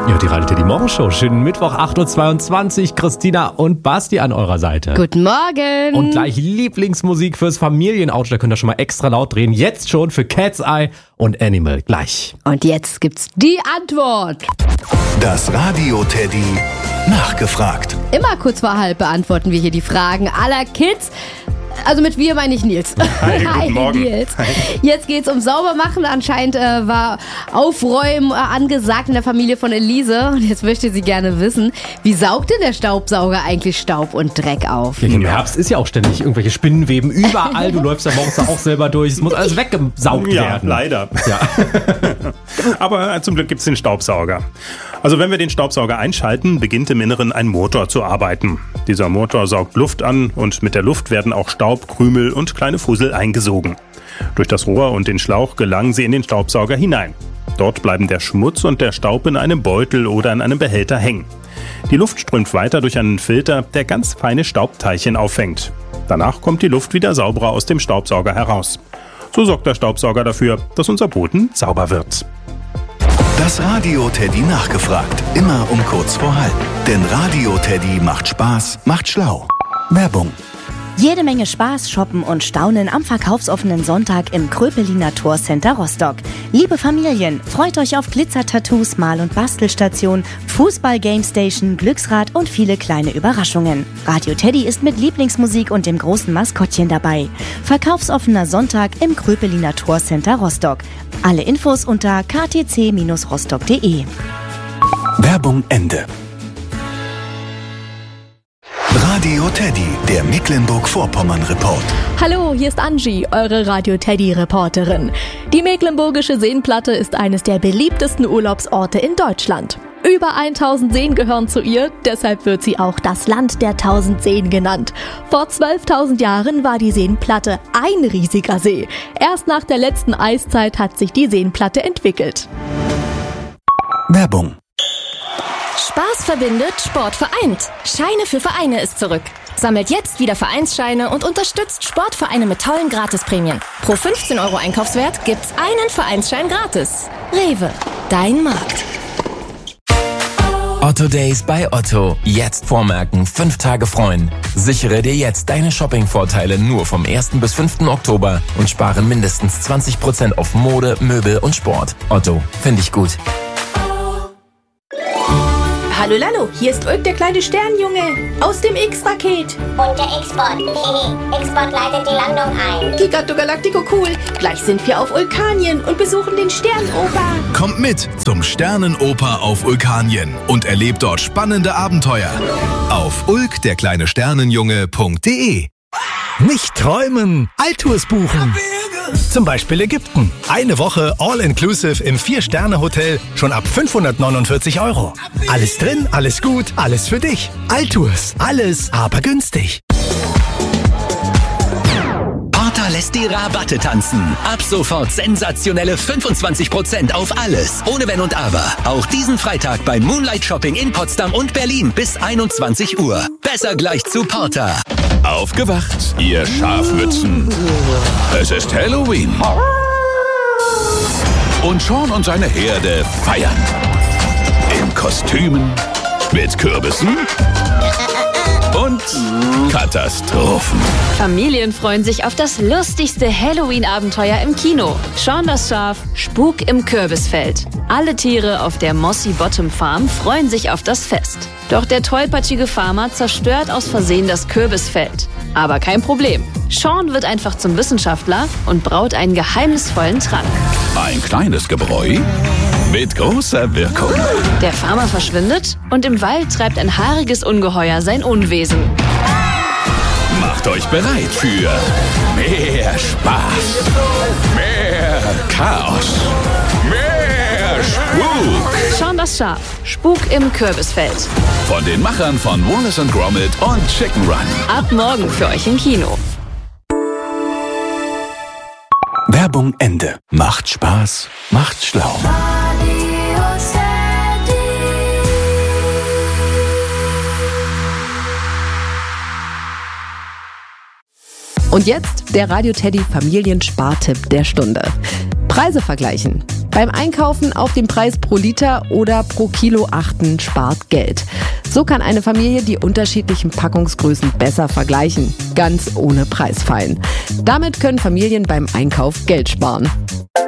Ja, die Radio Teddy Morgenshow. Schönen Mittwoch, 8.22 Uhr. Christina und Basti an eurer Seite. Guten Morgen. Und gleich Lieblingsmusik fürs Familienauto. Da könnt ihr schon mal extra laut drehen. Jetzt schon für Cat's Eye und Animal. Gleich. Und jetzt gibt's die Antwort. Das Radio Teddy nachgefragt. Immer kurz vor halb beantworten wir hier die Fragen aller Kids. Also mit wir meine ich Nils. Hi, guten Morgen. Nils. Jetzt geht's um Saubermachen. Anscheinend war Aufräumen angesagt in der Familie von Elise. Und jetzt möchte sie gerne wissen, wie saugt denn der Staubsauger eigentlich Staub und Dreck auf? Ja, im Herbst ist ja auch ständig irgendwelche Spinnenweben überall. Du läufst ja morgens auch selber durch. Es muss alles weggesaugt werden. Leider. Ja. Aber zum Glück gibt's den Staubsauger. Also wenn wir den Staubsauger einschalten, beginnt im Inneren ein Motor zu arbeiten. Dieser Motor saugt Luft an und mit der Luft werden auch Staub, Krümel und kleine Fussel eingesogen. Durch das Rohr und den Schlauch gelangen sie in den Staubsauger hinein. Dort bleiben der Schmutz und der Staub in einem Beutel oder in einem Behälter hängen. Die Luft strömt weiter durch einen Filter, der ganz feine Staubteilchen auffängt. Danach kommt die Luft wieder sauberer aus dem Staubsauger heraus. So sorgt der Staubsauger dafür, dass unser Boden sauber wird. Das Radio Teddy nachgefragt. Immer um kurz vor halb. Denn Radio Teddy macht Spaß, macht schlau. Werbung. Jede Menge Spaß, Shoppen und Staunen am verkaufsoffenen Sonntag im Kröpeliner Torcenter Rostock. Liebe Familien, freut euch auf Glitzer-Tattoos, Mal- und Bastelstation, Fußball-Gamestation, Glücksrad und viele kleine Überraschungen. Radio Teddy ist mit Lieblingsmusik und dem großen Maskottchen dabei. Verkaufsoffener Sonntag im Kröpeliner Torcenter Rostock. Alle Infos unter ktc-rostock.de. Werbung Ende. Radio Teddy, der Mecklenburg-Vorpommern-Report. Hallo, hier ist Angie, eure Radio Teddy-Reporterin. Die Mecklenburgische Seenplatte ist eines der beliebtesten Urlaubsorte in Deutschland. Über 1000 Seen gehören zu ihr, deshalb wird sie auch das Land der 1000 Seen genannt. Vor 12.000 Jahren war die Seenplatte ein riesiger See. Erst nach der letzten Eiszeit hat sich die Seenplatte entwickelt. Werbung. Spaß verbindet, Sport vereint. Scheine für Vereine ist zurück. Sammelt jetzt wieder Vereinsscheine und unterstützt Sportvereine mit tollen Gratisprämien. Pro 15 € Einkaufswert gibt's einen Vereinsschein gratis. Rewe, dein Markt. Otto Days bei Otto. Jetzt vormerken, 5 Tage freuen. Sichere dir jetzt deine Shopping-Vorteile nur vom 1. bis 5. Oktober und spare mindestens 20% auf Mode, Möbel und Sport. Otto, finde ich gut. Hallo Lalo, hier ist Ulk, der kleine Sternjunge aus dem X-Raket. Und der X-Bot. X-Bot leitet die Landung ein. Gigato Galactico cool. Gleich sind wir auf Vulkanien und besuchen den Sternenoper. Kommt mit zum Sternenoper auf Vulkanien und erlebt dort spannende Abenteuer. Auf ulkderkleinesternenjunge.de. Nicht träumen, Alltours buchen. Zum Beispiel Ägypten. Eine Woche All-Inclusive im 4-Sterne-Hotel schon ab 549 €. Alles drin, alles gut, alles für dich. Alltours, alles aber günstig. Porter lässt die Rabatte tanzen. Ab sofort sensationelle 25% auf alles. Ohne Wenn und Aber. Auch diesen Freitag beim Moonlight Shopping in Potsdam und Berlin bis 21 Uhr. Besser gleich zu Porter. Aufgewacht, ihr Schafmützen. Es ist Halloween. Und Sean und seine Herde feiern. In Kostümen, mit Kürbissen und Katastrophen. Familien freuen sich auf das lustigste Halloween-Abenteuer im Kino. Sean das Schaf, Spuk im Kürbisfeld. Alle Tiere auf der Mossy Bottom Farm freuen sich auf das Fest. Doch der tollpatschige Farmer zerstört aus Versehen das Kürbisfeld. Aber kein Problem. Sean wird einfach zum Wissenschaftler und braut einen geheimnisvollen Trank. Ein kleines Gebräu mit großer Wirkung. Der Farmer verschwindet und im Wald treibt ein haariges Ungeheuer sein Unwesen. Macht euch bereit für mehr Spaß, mehr Chaos, mehr Spuk. Sean das Schaf, Spuk im Kürbisfeld. Von den Machern von Wallace & Gromit und Chicken Run. Ab morgen für euch im Kino. Werbung Ende. Macht Spaß, macht schlau. Und jetzt der Radio Teddy Familienspartipp der Stunde. Preise vergleichen. Bei Beim Einkaufen auf den Preis pro Liter oder pro Kilo achten spart Geld. So kann eine Familie die unterschiedlichen Packungsgrößen besser vergleichen, ganz ohne Preisfallen. Damit können Familien beim Einkauf Geld sparen.